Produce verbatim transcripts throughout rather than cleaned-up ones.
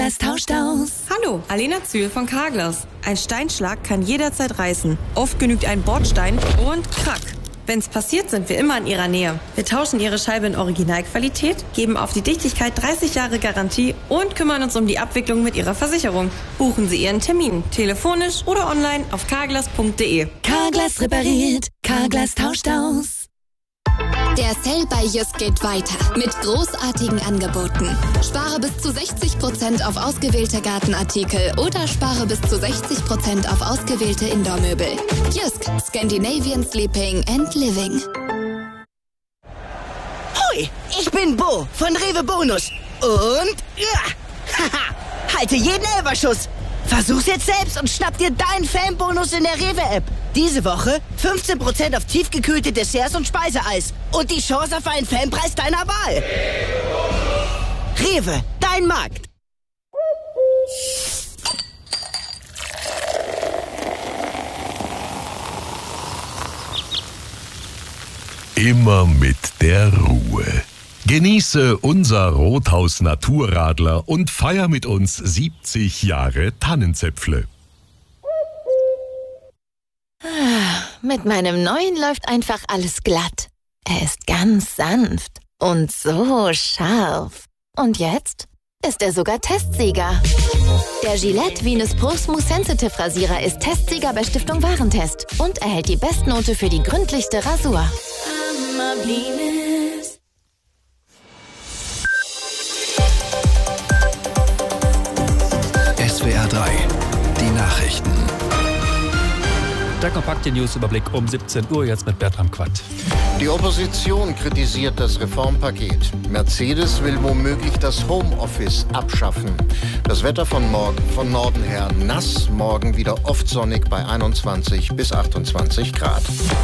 Carglass tauscht aus. Hallo, Alena Zühl von Carglass. Ein Steinschlag kann jederzeit reißen. Oft genügt ein Bordstein und krack. Wenn's passiert, sind wir immer in Ihrer Nähe. Wir tauschen Ihre Scheibe in Originalqualität, geben auf die Dichtigkeit dreißig Jahre Garantie und kümmern uns um die Abwicklung mit Ihrer Versicherung. Buchen Sie Ihren Termin, telefonisch oder online auf carglass punkt de. Carglass repariert, Carglass tauscht aus. Der Sale bei Jysk geht weiter mit großartigen Angeboten. Spare bis zu sechzig Prozent auf ausgewählte Gartenartikel oder spare bis zu sechzig Prozent auf ausgewählte Indoor-Möbel. Jysk, Scandinavian Sleeping and Living. Hoi, ich bin Bo von Rewe Bonus. Und ja, haha, halte jeden Elferschuss. Versuch's jetzt selbst und schnapp dir deinen Fanbonus in der Rewe-App. Diese Woche fünfzehn Prozent auf tiefgekühlte Desserts und Speiseeis. Und die Chance auf einen Fanpreis deiner Wahl. Rewe, dein Markt. Immer mit der Ruhe. Genieße unser Rothaus Naturradler und feier mit uns siebzig Jahre Tannenzäpfle. Mit meinem neuen läuft einfach alles glatt. Er ist ganz sanft und so scharf. Und jetzt ist er sogar Testsieger. Der Gillette Venus Pro Smooth Sensitive Rasierer ist Testsieger bei Stiftung Warentest und erhält die Bestnote für die gründlichste Rasur. S W R drei, die Nachrichten. Der kompakte Newsüberblick um siebzehn Uhr, jetzt mit Bertram Quatt. Die Opposition kritisiert das Reformpaket. Mercedes will womöglich das Homeoffice abschaffen. Das Wetter von morgen von Norden her nass, morgen wieder oft sonnig bei einundzwanzig bis achtundzwanzig Grad.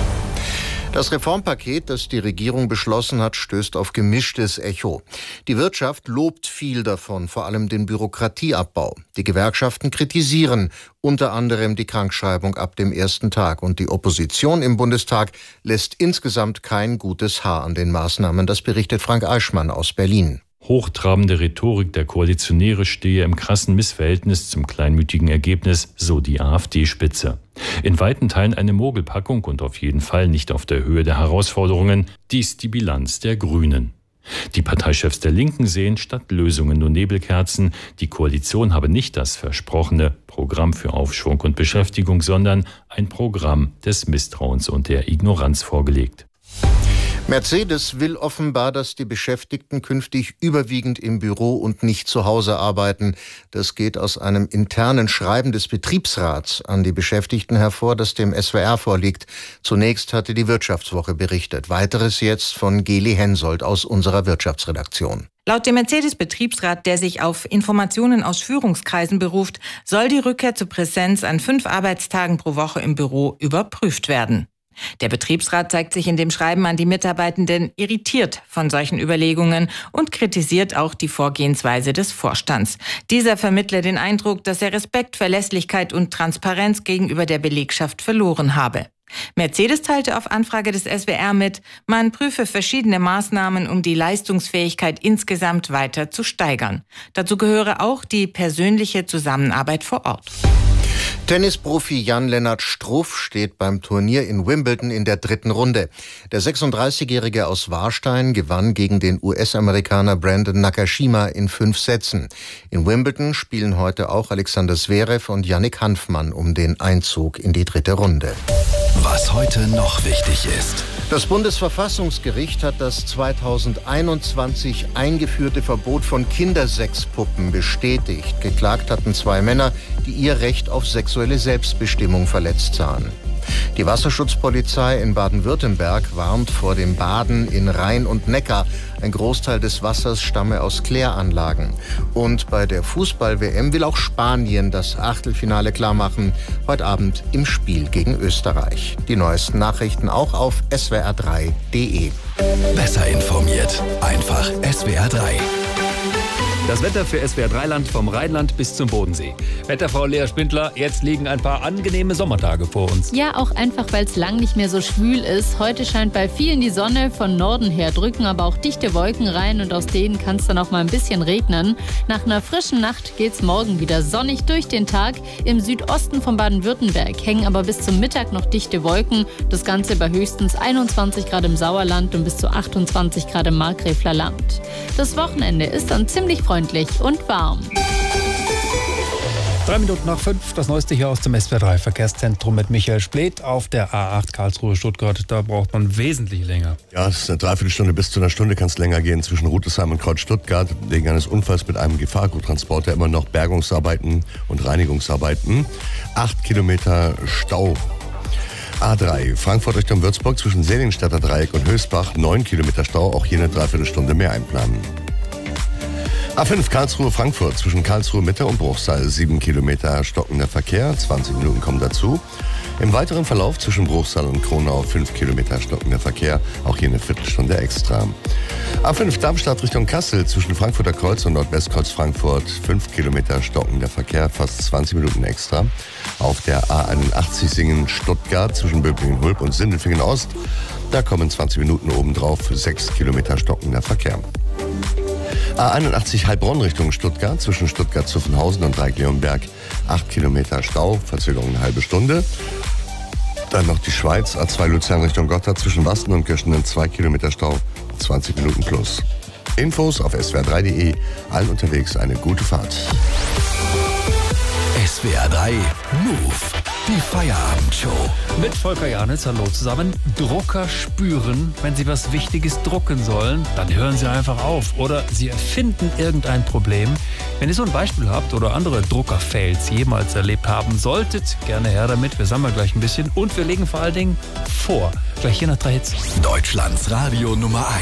Das Reformpaket, das die Regierung beschlossen hat, stößt auf gemischtes Echo. Die Wirtschaft lobt viel davon, vor allem den Bürokratieabbau. Die Gewerkschaften kritisieren unter anderem die Krankschreibung ab dem ersten Tag. Und die Opposition im Bundestag lässt insgesamt kein gutes Haar an den Maßnahmen. Das berichtet Frank Eichmann aus Berlin. Hochtrabende Rhetorik der Koalitionäre stehe im krassen Missverhältnis zum kleinmütigen Ergebnis, so die AfD-Spitze. In weiten Teilen eine Mogelpackung und auf jeden Fall nicht auf der Höhe der Herausforderungen, dies die Bilanz der Grünen. Die Parteichefs der Linken sehen statt Lösungen nur Nebelkerzen. Die Koalition habe nicht das versprochene Programm für Aufschwung und Beschäftigung, sondern ein Programm des Misstrauens und der Ignoranz vorgelegt. Mercedes will offenbar, dass die Beschäftigten künftig überwiegend im Büro und nicht zu Hause arbeiten. Das geht aus einem internen Schreiben des Betriebsrats an die Beschäftigten hervor, das dem S W R vorliegt. Zunächst hatte die Wirtschaftswoche berichtet. Weiteres jetzt von Geli Hensoldt aus unserer Wirtschaftsredaktion. Laut dem Mercedes-Betriebsrat, der sich auf Informationen aus Führungskreisen beruft, soll die Rückkehr zur Präsenz an fünf Arbeitstagen pro Woche im Büro überprüft werden. Der Betriebsrat zeigt sich in dem Schreiben an die Mitarbeitenden irritiert von solchen Überlegungen und kritisiert auch die Vorgehensweise des Vorstands. Dieser vermittle den Eindruck, dass er Respekt, Verlässlichkeit und Transparenz gegenüber der Belegschaft verloren habe. Mercedes teilte auf Anfrage des S W R mit, man prüfe verschiedene Maßnahmen, um die Leistungsfähigkeit insgesamt weiter zu steigern. Dazu gehöre auch die persönliche Zusammenarbeit vor Ort. Tennisprofi Jan-Lennart Struff steht beim Turnier in Wimbledon in der dritten Runde. Der sechsunddreißigjährige aus Warstein gewann gegen den U S-Amerikaner Brandon Nakashima in fünf Sätzen. In Wimbledon spielen heute auch Alexander Zverev und Yannick Hanfmann um den Einzug in die dritte Runde. Was heute noch wichtig ist. Das Bundesverfassungsgericht hat das zweitausendeinundzwanzig eingeführte Verbot von Kindersexpuppen bestätigt. Geklagt hatten zwei Männer, die ihr Recht auf sexuelle Selbstbestimmung verletzt sahen. Die Wasserschutzpolizei in Baden-Württemberg warnt vor dem Baden in Rhein und Neckar. Ein Großteil des Wassers stamme aus Kläranlagen. Und bei der Fußball-W M will auch Spanien das Achtelfinale klarmachen. Heute Abend im Spiel gegen Österreich. Die neuesten Nachrichten auch auf S W R drei punkt de. Besser informiert. Einfach S W R drei. Das Wetter für S W R drei Land vom Rheinland bis zum Bodensee. Wetterfrau Lea Spindler, jetzt liegen ein paar angenehme Sommertage vor uns. Ja, auch einfach, weil es lang nicht mehr so schwül ist. Heute scheint bei vielen die Sonne, von Norden her drücken aber auch dichte Wolken rein und aus denen kann es dann auch mal ein bisschen regnen. Nach einer frischen Nacht geht's morgen wieder sonnig durch den Tag. Im Südosten von Baden-Württemberg hängen aber bis zum Mittag noch dichte Wolken. Das Ganze bei höchstens einundzwanzig Grad im Sauerland und bis zu achtundzwanzig Grad im Markgräfler Land. Das Wochenende ist dann ziemlich freundlich und warm. Drei Minuten nach fünf, das Neueste hier aus dem S W R drei Verkehrszentrum mit Michael Spleth auf der A acht Karlsruhe-Stuttgart. Da braucht man wesentlich länger. Ja, es ist eine Dreiviertelstunde bis zu einer Stunde, kann es länger gehen zwischen Rüdesheim und Kreuz-Stuttgart. Wegen eines Unfalls mit einem Gefahrguttransporter immer noch Bergungsarbeiten und Reinigungsarbeiten. Acht Kilometer Stau. A drei, Frankfurt Richtung Würzburg zwischen Seligenstadter Dreieck und Höchstbach. Neun Kilometer Stau, auch hier eine Dreiviertelstunde mehr einplanen. A fünf, Karlsruhe-Frankfurt zwischen Karlsruhe Mitte und Bruchsal. Sieben Kilometer stockender Verkehr, zwanzig Minuten kommen dazu. Im weiteren Verlauf zwischen Bruchsal und Kronau fünf Kilometer stockender Verkehr, auch hier eine Viertelstunde extra. A fünf, Darmstadt Richtung Kassel zwischen Frankfurter Kreuz und Nordwestkreuz Frankfurt. fünf Kilometer stockender Verkehr, fast zwanzig Minuten extra. Auf der A einundachtzig Singen-Stuttgart zwischen Böblingen-Hulb und Sindelfingen-Ost. Da kommen zwanzig Minuten obendrauf, sechs Kilometer stockender Verkehr. A einundachtzig Heilbronn Richtung Stuttgart zwischen Stuttgart-Zuffenhausen und Dreieck-Leonberg. acht Kilometer Stau, Verzögerung eine halbe Stunde. Dann noch die Schweiz, A zwei Luzern Richtung Gotthard zwischen Wasten und Göschenen. zwei Kilometer Stau, zwanzig Minuten plus. Infos auf S W R drei Punkt de. Allen unterwegs eine gute Fahrt. S W R drei Move. Die Feierabendshow. Mit Volker Janitz, hallo zusammen. Drucker spüren, wenn sie was Wichtiges drucken sollen, dann hören sie einfach auf. Oder sie erfinden irgendein Problem. Wenn ihr so ein Beispiel habt oder andere Drucker-Fails jemals erlebt haben solltet, gerne her damit. Wir sammeln gleich ein bisschen und wir legen vor allen Dingen vor. Gleich hier nach drei Hits. Deutschlands Radio Nummer eins.